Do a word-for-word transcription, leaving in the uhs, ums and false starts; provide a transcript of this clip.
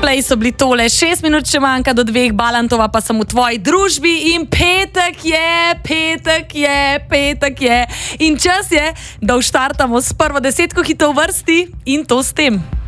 Coldplay so bili tole, šest minut še manjka do dveh, Balantova pa sem v tvoji družbi in petek je, petek je, petek je. In čas je, da vštartamo s prvo desetko hitov vrsti in to s tem.